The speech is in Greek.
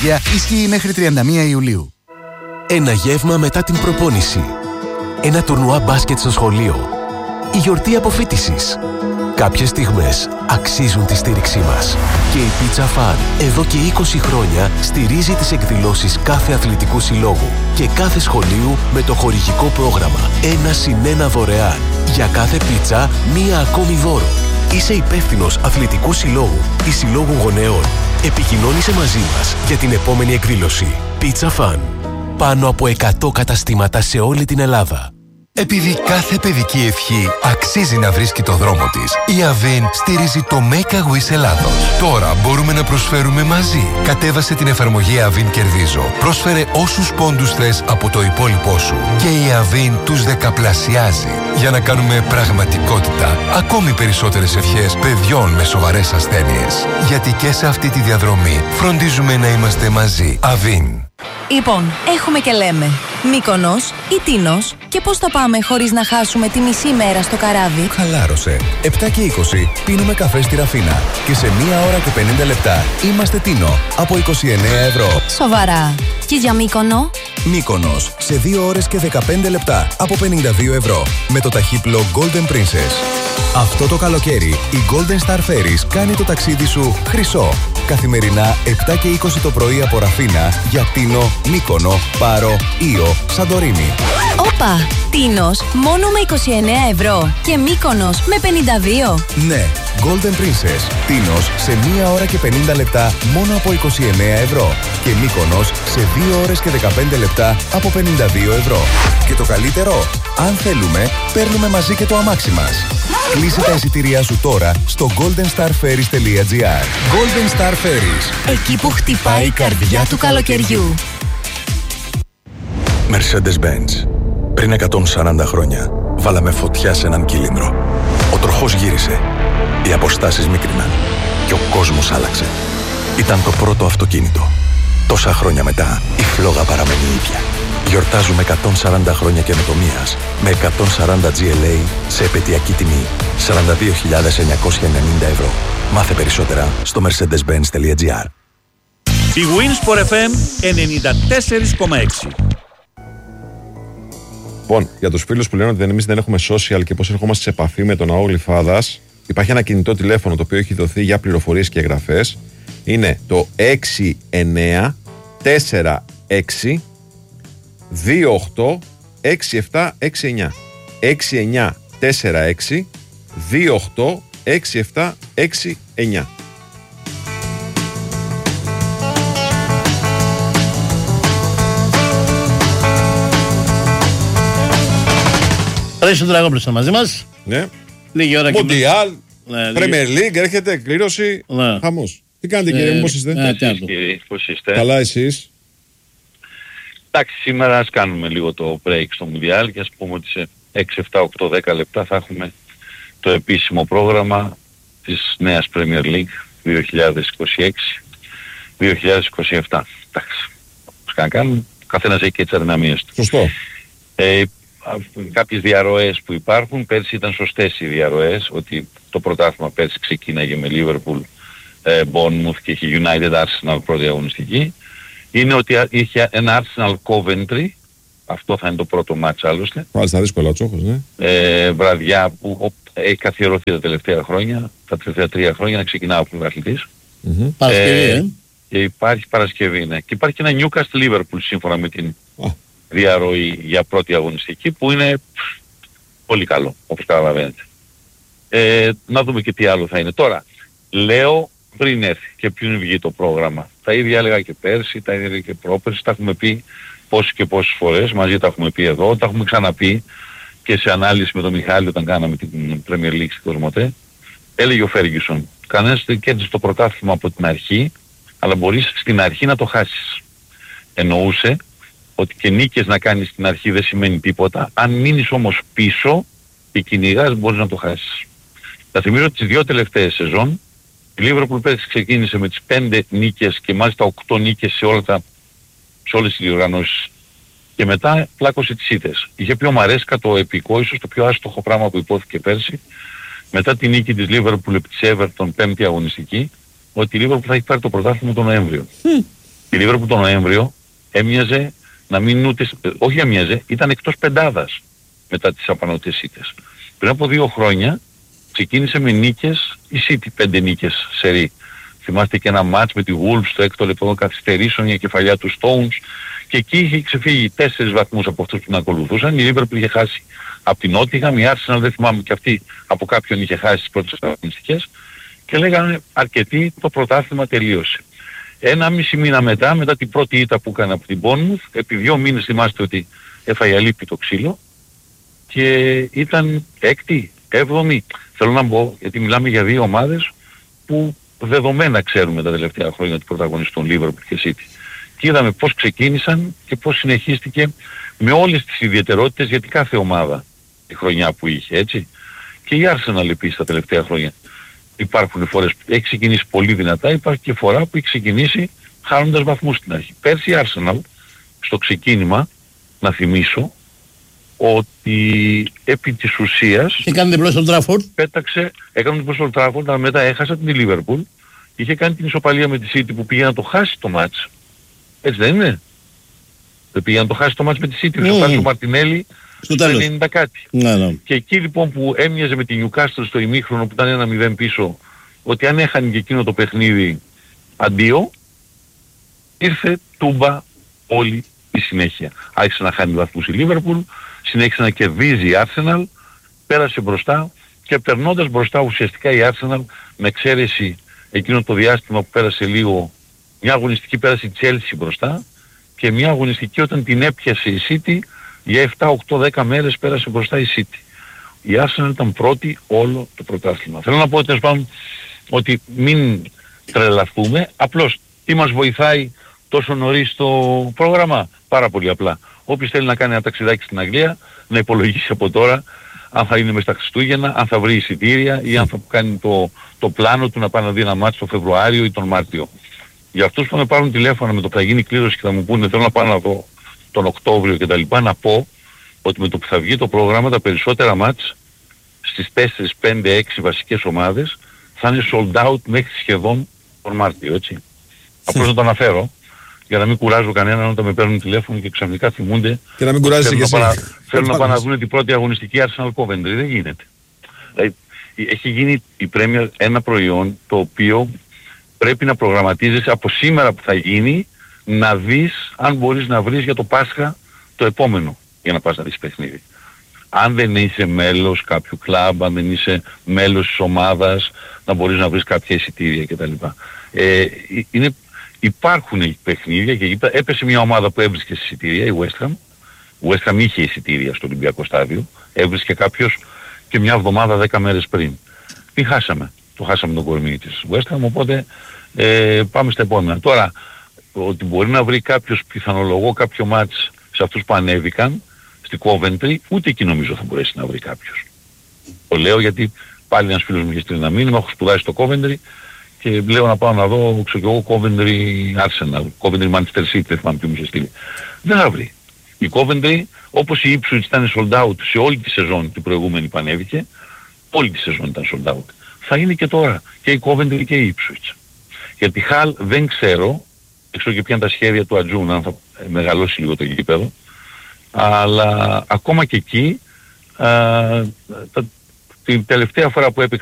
Ισχύει μέχρι 31 Ιουλίου. Ένα γεύμα μετά την προπόνηση. Ένα τουρνουά μπάσκετ στο σχολείο. Η γιορτή αποφοίτησης. Κάποιες στιγμές αξίζουν τη στήριξή μας. Και η Pizza Fun εδώ και 20 χρόνια στηρίζει τις εκδηλώσεις κάθε αθλητικού συλλόγου και κάθε σχολείου με το χορηγικό πρόγραμμα 1+1 δωρεάν. Για κάθε πίτσα, μία ακόμη δώρο. Είσαι υπεύθυνος αθλητικού συλλόγου ή συλλόγου γονέων. Επικοινώνησε μαζί μας για την επόμενη εκδήλωση. Pizza Fun. Πάνω από 100 καταστήματα σε όλη την Ελλάδα. Επειδή κάθε παιδική ευχή αξίζει να βρίσκει το δρόμο της, η Avin στηρίζει το Make a Wish Ελλάδος. Τώρα μπορούμε να προσφέρουμε μαζί. Κατέβασε την εφαρμογή Avin Κερδίζω. Πρόσφερε όσους πόντους θες από το υπόλοιπό σου. Και η Avin τους δεκαπλασιάζει για να κάνουμε πραγματικότητα ακόμη περισσότερες ευχές παιδιών με σοβαρές ασθένειες. Γιατί και σε αυτή τη διαδρομή φροντίζουμε να είμαστε μαζί. Avin. Λοιπόν, έχουμε και λέμε Μύκονος ή Τίνος, και πώς θα πάμε χωρίς να χάσουμε τη μισή μέρα στο καράβι? Χαλάρωσε. 7 και 20 πίνουμε καφέ στη Ραφίνα και σε 1 ώρα και 50 λεπτά είμαστε Τίνο από 29 ευρώ. Σοβαρά. Και για Μύκονο? Μύκονος σε 2 ώρες και 15 λεπτά από 52 ευρώ με το ταχύπλο Golden Princess. Αυτό το καλοκαίρι η Golden Star Ferries κάνει το ταξίδι σου χρυσό. Καθημερινά 7 και 20 το πρωί από Ραφίνα για Τίνο, Μύκονο, Πάρο, Ήο, Σαντορίνη. Όπα! Τίνος μόνο με 29 ευρώ και Μύκονος με 52. Ναι, Golden Princess. Τίνος σε 1 ώρα και 50 λεπτά μόνο από 29 ευρώ και Μύκονος σε 2 ώρες και 15 λεπτά από 52 ευρώ. Και το καλύτερο, αν θέλουμε, παίρνουμε μαζί και το αμάξι μας. Κλείσε τα εισιτήριά σου τώρα στο goldenstarferries.gr. Golden Star Ferries. Εκεί που χτυπάει η καρδιά του καλοκαιριού. Mercedes-Benz. Πριν 140 χρόνια βάλαμε φωτιά σε έναν κύλινδρο. Ο τροχός γύρισε. Οι αποστάσεις μίκριναν. Και ο κόσμος άλλαξε. Ήταν το πρώτο αυτοκίνητο. Τόσα χρόνια μετά η φλόγα παραμένει ίδια. Γιορτάζουμε 140 χρόνια καινοτομίας με 140 GLA σε επαιτειακή τιμή 42.990 ευρώ. Μάθε περισσότερα στο mercedes-benz.gr. Η Winsport FM 94,6. Λοιπόν, για τους φίλους που λένε ότι εμείς δεν έχουμε social και πώς ερχόμαστε σε επαφή με τον ναό Γλυφάδας, υπάρχει ένα κινητό τηλέφωνο το οποίο έχει δοθεί για πληροφορίες και εγγραφές. Είναι το 6946 28 67 69. 6946 28 67 69. Ρέσο Τραγόπουλος μαζί μας. Ναι. Λίγη ώρα Μουντιάλ, και... Premier League, έρχεται εκκλήρωση. Ναι. Χαμός. Τι κάνετε κύριε, πώς είστε? Πώς είστε? Καλά εσείς? Εντάξει, σήμερα ας κάνουμε λίγο το break στο Μουντιάλ και ας πούμε ότι σε 6, 7, 8, 10 λεπτά θα έχουμε το επίσημο πρόγραμμα της νέας Premier League 2026-2027. Εντάξει, πώς να κάνουμε, ο καθένας έχει και τις αδυναμίες του. Σωστό. Κάποιες διαρροές που υπάρχουν, πέρσι ήταν σωστές οι διαρροές, ότι το πρωτάθλημα πέρσι ξεκίναγε με Liverpool, Bournemouth και είχε United Arsenal πρώτη αγωνιστική. Είναι ότι είχε ένα Arsenal Coventry, αυτό θα είναι το πρώτο μάτς άλλωστε. Μάλιστα δύσκολα ο Τσόχος, ναι. Βραδιά που έχει καθιερωθεί τα τελευταία χρόνια, τα τελευταία 3 χρόνια να ξεκινά ο πρωταθλητής. Παρασκευή, και υπάρχει Παρασκευή, ναι. Και υπάρχει και ένα Newcastle Liverpool σύμφωνα με την διαρροή για πρώτη αγωνιστική που είναι πολύ καλό, όπως καταλαβαίνετε. Να δούμε και τι άλλο θα είναι. Τώρα, λέω πριν έρθει και πριν βγει το πρόγραμμα. Τα ίδια έλεγα και πέρσι, τα ίδια και πρόπερσι, τα έχουμε πει πόσες και πόσες φορές, μαζί τα έχουμε πει εδώ, τα έχουμε ξαναπεί και σε ανάλυση με τον Μιχάλη όταν κάναμε την Premier League στην Κοσμοτέ. Έλεγε ο Φέργισον, κανένας δεν κέρδισε το πρωτάθλημα από την αρχή, αλλά μπορείς στην αρχή να το χάσεις. Εννοούσε ότι και νίκες να κάνεις στην αρχή δεν σημαίνει τίποτα, αν μείνεις όμως πίσω και κυνηγάς μπορείς να το χάσεις. Θα θυμίζω ότι τις 2 τελευταίες σεζόν η Liverpool πέρσι ξεκίνησε με τις 5 νίκες και μάλιστα 8 νίκες σε όλες τις διοργανώσεις. Και μετά πλάκωσε τις ήττες. Είχε πει ο Μαρέσκα το επικό, ίσως το πιο άστοχο πράγμα που υπόθηκε πέρσι, μετά τη νίκη της Liverpool επί της Everton 5η αγωνιστική, ότι η Liverpool θα έχει πάρει το πρωτάθλημα τον Νοέμβριο. Η Λίβερπουλ τον Νοέμβριο έμοιαζε να μην ούτε... Όχι έμοιαζε, ήταν εκτός πεντάδας μετά τις απανωτές ήττες. Πριν από 2 χρόνια ξεκίνησε με νίκες η City, 5 νίκες σερί. Θυμάστε και ένα μάτς με τη Wolves στο 6ο λεπτό καθυστερήσεων για κεφαλιά του Stones και εκεί είχε ξεφύγει 4 βαθμούς από αυτούς που την ακολουθούσαν. Η Liverpool είχε χάσει από την Nottingham, η Arsenal δεν θυμάμαι και αυτή από κάποιον είχε χάσει τις πρώτες αγωνιστικές και λέγανε αρκετοί το πρωτάθλημα τελείωσε. 1,5 μήνα μετά την πρώτη ήττα που έκανε από την Bournemouth, επί 2 μήνες θυμάστε ότι έφαγε αλίπη το ξύλο και ήταν 6η, 7η. Θέλω να πω, γιατί μιλάμε για 2 ομάδες που δεδομένα ξέρουμε τα τελευταία χρόνια ότι πρωταγωνιστούν Liverpool και City. Και είδαμε πώς ξεκίνησαν και πώς συνεχίστηκε με όλες τις ιδιαιτερότητες γιατί κάθε ομάδα τη χρονιά που είχε, έτσι. Και η Arsenal επίσης τα τελευταία χρόνια. Υπάρχουν φορές που έχει ξεκινήσει πολύ δυνατά, υπάρχει και φορά που έχει ξεκινήσει χάνοντας βαθμούς στην αρχή. Πέρσι η Arsenal στο ξεκίνημα, να θυμίσω, ότι επί της ουσίας έκανε διπλό στον Trafford. Έκανε διπλό στον Trafford, αλλά μετά έχασε την Liverpool. Είχε κάνει την ισοπαλία με τη City που πήγε να το χάσει το μάτς. Έτσι δεν είναι? Δεν πήγε να το χάσει το μάτς με τη City, ισοπαλία ο Μαρτινέλη στο 90 κάτι. Ναι. Και εκεί λοιπόν που έμοιαζε με την Newcastle στο ημίχρονο που ήταν 1-0 πίσω, ότι αν έχανε και εκείνο το παιχνίδι αντίο, ήρθε τούμπα όλη η συνέχεια. Άρχισε να χάνει βαθμούς η Liverpool, συνέχισε να κερδίζει η Arsenal, πέρασε μπροστά και περνώντας μπροστά ουσιαστικά η Arsenal με εξαίρεση εκείνο το διάστημα που πέρασε λίγο, μια αγωνιστική πέρασε η Chelsea μπροστά και μια αγωνιστική όταν την έπιασε η City για 7, 8, 10 μέρες πέρασε μπροστά η City. Η Arsenal ήταν πρώτη όλο το πρωτάθλημα. Θέλω να πω ότι μην τρελαθούμε, απλώς τι μας βοηθάει τόσο νωρίς το πρόγραμμα? Πάρα πολύ απλά. Όποιος θέλει να κάνει ένα ταξιδάκι στην Αγγλία, να υπολογίσει από τώρα αν θα είναι μες στα Χριστούγεννα, αν θα βρει εισιτήρια ή αν θα κάνει το πλάνο του να πάει να δει ένα μάτσο τον Φεβρουάριο ή τον Μάρτιο. Για αυτούς που θα με πάρουν τηλέφωνα με το που θα γίνει κλήρωση και θα μου πούνε θέλω να πάω να δω τον Οκτώβριο κτλ. Να πω ότι με το που θα βγει το πρόγραμμα τα περισσότερα μάτς στις 4, 5, 6 βασικές ομάδες θα είναι sold out μέχρι σχεδόν τον Μάρτιο, έτσι. Απλώς να το αναφέρω για να μην κουράζω κανέναν όταν με παίρνουν τηλέφωνο και ξαφνικά θυμούνται και να μην κουράζεσαι και εσύ. Θέλουν να πάνε να δουν την πρώτη αγωνιστική Arsenal Coventry. Δεν γίνεται. Δηλαδή, έχει γίνει η Premier ένα προϊόν το οποίο πρέπει να προγραμματίζεσαι από σήμερα που θα γίνει να δεις αν μπορείς να βρεις για το Πάσχα το επόμενο για να πας να δεις παιχνίδι. Αν δεν είσαι μέλος κάποιου κλαμπ, αν δεν είσαι μέλος της ομάδας, να μπορείς να βρεις κάποια εισιτήρια κτλ. Υπάρχουν παιχνίδια και έπεσε μια ομάδα που έβρισκε εισιτήρια, η West Ham. Η West Ham είχε εισιτήρια στο Ολυμπιακό στάδιο, έβρισκε κάποιος και μια εβδομάδα 10 μέρες πριν. Τι χάσαμε? Το χάσαμε τον κορμί της West Ham, οπότε πάμε στα επόμενα. Τώρα, ότι μπορεί να βρει κάποιος πιθανολογώ κάποιο μάτς σε αυτούς που ανέβηκαν, στη Coventry, ούτε εκεί νομίζω θα μπορέσει να βρει κάποιος. Το λέω γιατί πάλι ένας φίλος μου είχε στείλει ένα μήνυμα, έχω σπουδάσει στο Coventry και λέω να πάω να δω, ξέρω εγώ, Coventry Arsenal, Coventry Manchester City, δεν θυμάμαι τι μου είχε στείλει. Δεν θα βρει. Η Coventry, όπως η Ipswich ήταν sold out σε όλη τη σεζόν την προηγούμενη που ανέβηκε, όλη τη σεζόν ήταν sold out. Θα είναι και τώρα και η Coventry και η Ipswich. Για τη Hull δεν ξέρω, έξω και ποια είναι τα σχέδια του Ατζούν, αν θα μεγαλώσει λίγο το γήπεδο, αλλά ακόμα και εκεί την τελευταία φορά που έπαιξε